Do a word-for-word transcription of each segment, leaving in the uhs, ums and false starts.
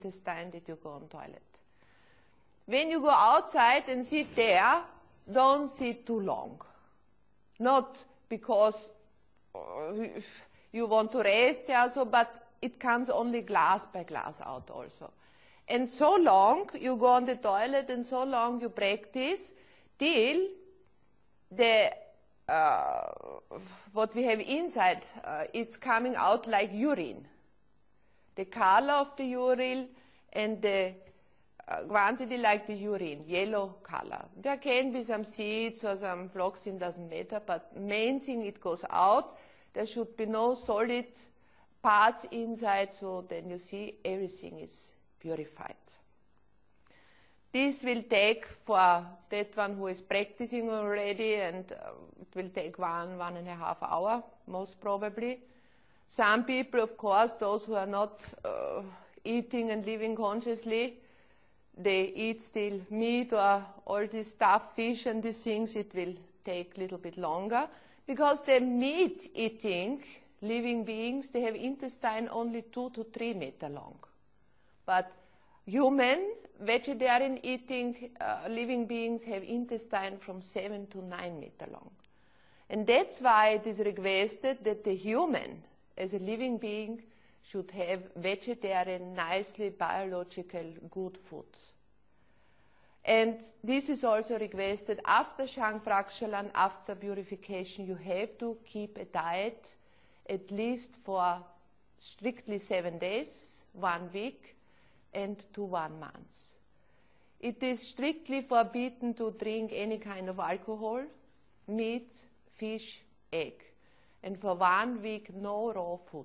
intestine that you go on toilet. When you go outside and sit there, don't sit too long. Not because you want to rest also, but it comes only glass by glass out also. And so long you go on the toilet and so long you practice till the uh, what we have inside, uh, it's coming out like urine. The color of the urine and the uh, quantity like the urine, yellow color. There can be some seeds or some flaxseed, doesn't matter, but main thing it goes out. There should be no solid parts inside, so then you see everything is purified. This will take for that one who is practicing already, and uh, it will take one, one and a half hour, most probably. Some people, of course, those who are not uh, eating and living consciously, they eat still meat or all this stuff, fish and these things, it will take a little bit longer. Because the meat eating living beings, they have intestine only two to three meter long. But human, vegetarian eating uh, living beings have intestine from seven to nine meter long. And that's why it is requested that the human, as a living being, should have vegetarian, nicely biological, good food. And this is also requested after Shang Prakshalan, after purification, you have to keep a diet at least for strictly seven days, one week, and to one month. It is strictly forbidden to drink any kind of alcohol, meat, fish, egg. And for one week, no raw food.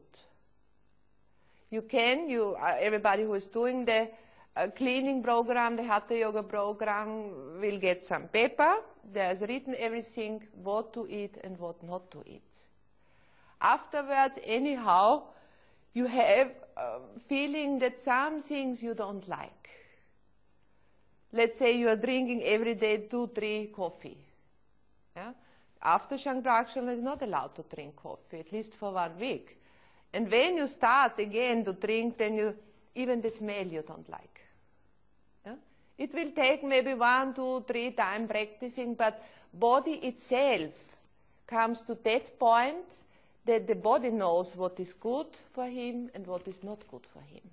You can, you, uh, everybody who is doing the uh, cleaning program, the Hatha Yoga program, will get some paper. There's written everything, what to eat and what not to eat. Afterwards, anyhow, you have a feeling that some things you don't like. Let's say you are drinking every day two, three coffee. Yeah? After Shang Prakshalan is not allowed to drink coffee, at least for one week. And when you start again to drink, then you, even the smell you don't like. Yeah? It will take maybe one, two, three times practicing, but body itself comes to that point that the body knows what is good for him and what is not good for him.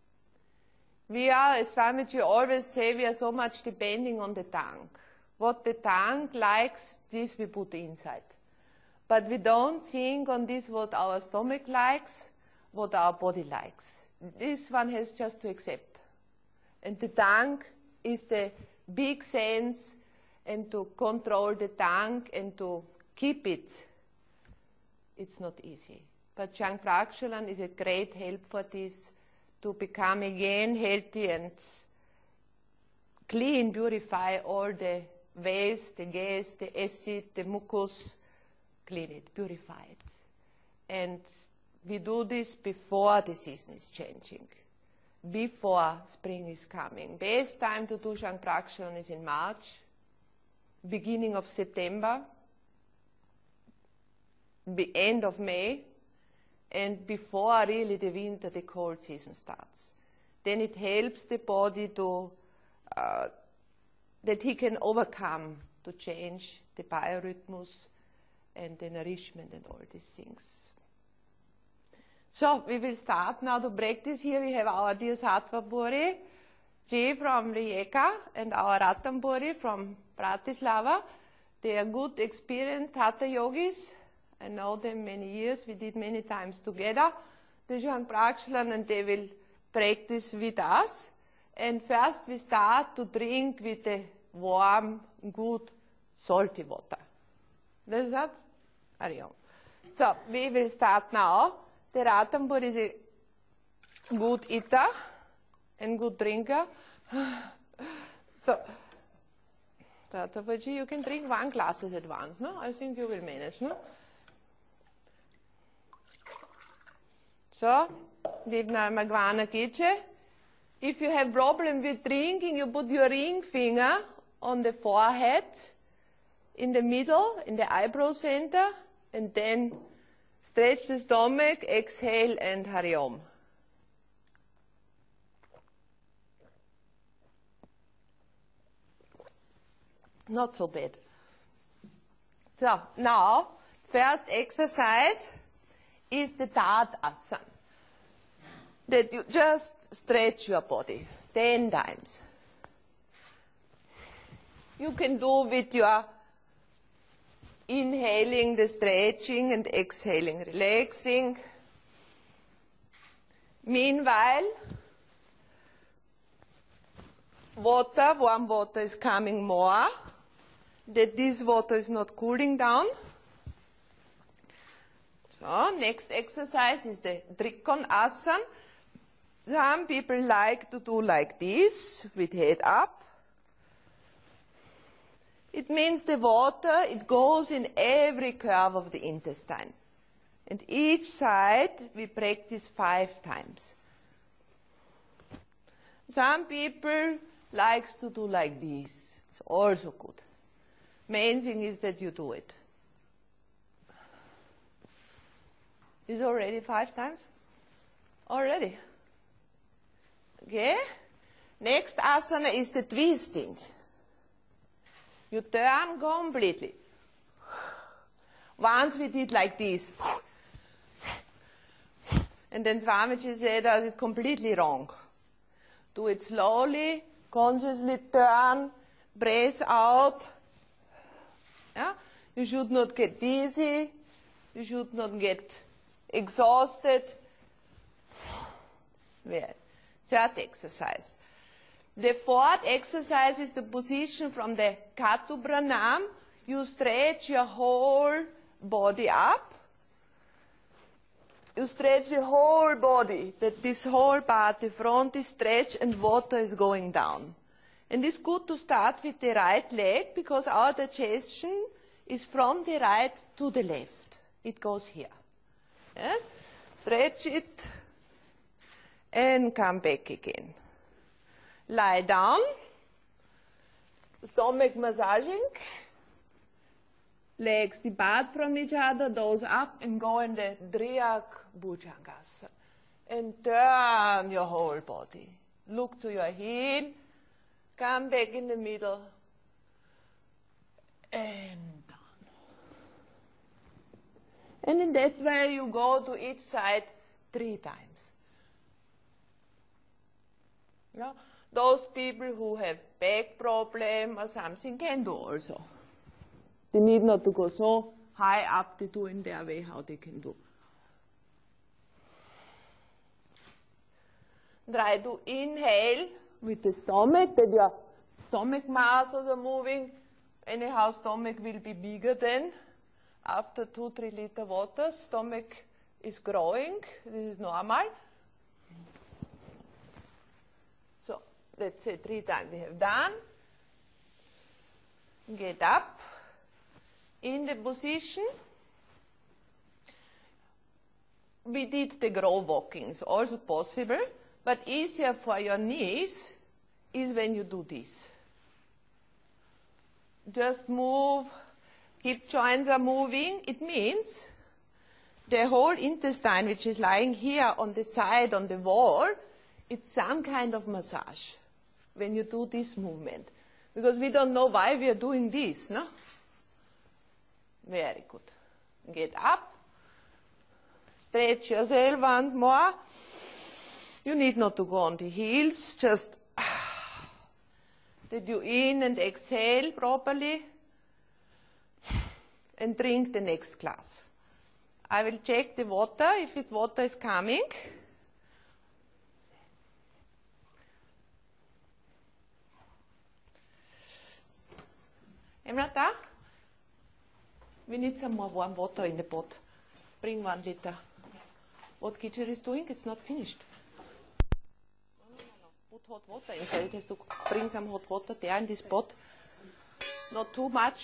We are, as Swamiji always say, we are so much depending on the tongue. What the tongue likes, this we put inside. But we don't think on this what our stomach likes, what our body likes. This one has just to accept. And the tongue is the big sense, and to control the tongue and to keep it, it's not easy. But Shang Prakshalan is a great help for this, to become again healthy and clean, purify all the waste, the gas, the acid, the mucus, clean it, purify it. And we do this before the season is changing, before spring is coming. Best time to do Shang Prakshalan is in March, beginning of September, the end of May, and before really the winter, the cold season starts. Then it helps the body to, uh, that he can overcome, to change the biorhythms and the nourishment and all these things. So we will start now to practice. Here we have our dear Sattva Puri, Ji from Rijeka, and our Ratan Puri from Bratislava. They are good, experienced Hatha yogis. I know them many years. We did many times together the Shang Prakshalan, and they will practice with us. And first we start to drink with the warm, good, salty water. That's that? Hariom. So we will start now. The Ratan Puri is a good eater and good drinker. So, Tatapaji, you can drink one glass at once, no? I think you will manage, no? So, Divna Magvana Kiche. If you have problem with drinking, you put your ring finger on the forehead, in the middle, in the eyebrow center, and then stretch the stomach, exhale, and Hari Om. Not so bad. So, now, first exercise is the Dart Asana. That you just stretch your body ten times. You can do with your inhaling the stretching and exhaling, relaxing. Meanwhile, water, warm water is coming more, that this water is not cooling down. So, next exercise is the Trikonasana. Some people like to do like this, with head up. It means the water, it goes in every curve of the intestine. And each side we practice five times. Some people likes to do like this. It's also good. Main thing is that you do it. Is already five times? Already. Okay? Next asana is the twisting. You turn completely. Once we did like this. And then Swamiji said that is completely wrong. Do it slowly, consciously turn, breathe out. Yeah? You should not get dizzy. You should not get exhausted. Well, third exercise. The fourth exercise is the position from the Katu Pranam. You stretch your whole body up. You stretch the whole body, that this whole part, the front is stretched and water is going down. And it's good to start with the right leg because our digestion is from the right to the left. It goes here. Yeah? Stretch it and come back again. Lie down, stomach massaging, legs depart from each other, those up and go in the Triak Bhujangasana. And turn your whole body. Look to your heel, come back in the middle, and down. And in that way you go to each side three times. Yeah? Those people who have back problem or something can do also. They need not to go so high up, they do in their way how they can do. Try to inhale with the stomach, that your stomach muscles are moving. Anyhow, stomach will be bigger then. After two, three liter water, stomach is growing. This is normal. So, let's say three times we have done. Get up. In the position, we did the grow walking. It's also possible, but easier for your knees is when you do this. Just move, hip joints are moving. It means the whole intestine, which is lying here on the side, on the wall, it's some kind of massage when you do this movement. Because we don't know why we are doing this, no? Very good. Get up. Stretch yourself once more. You need not to go on the heels. Just that you in and exhale properly. And drink the next glass. I will check the water, if its water is coming. Emrata? We need some more warm water in the pot. Bring one liter. What Ginger is doing, it's not finished. No, no, no, no. Put hot water inside. It has to bring some hot water there in this pot. Not too much.